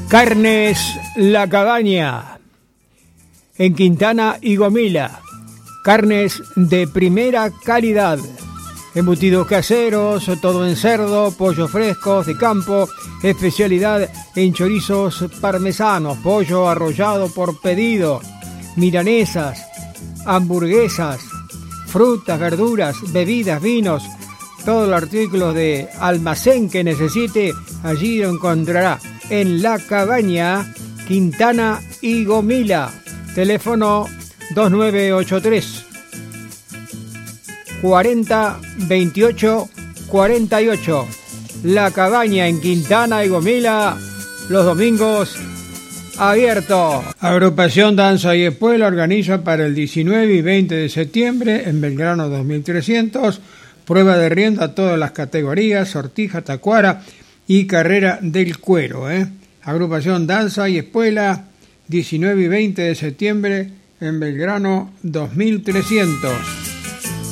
Carnes La Cabaña, en Quintana y Gomila. Carnes de primera calidad. Embutidos caseros, todo en cerdo, pollos frescos de campo, especialidad en chorizos parmesanos, pollo arrollado por pedido, milanesas, hamburguesas, frutas, verduras, bebidas, vinos, todo el artículo de almacén que necesite, allí lo encontrará en La Cabaña, Quintana y Gomila. Teléfono 2983 40 28 48. La Cabaña en Quintana y Gomila, los domingos abierto. Agrupación Danza y Espuela organiza para el 19 y 20 de septiembre en Belgrano 2300 prueba de rienda a todas las categorías, sortija, tacuara y carrera del cuero. Agrupación Danza y Espuela, 19 y 20 de septiembre en Belgrano 2300.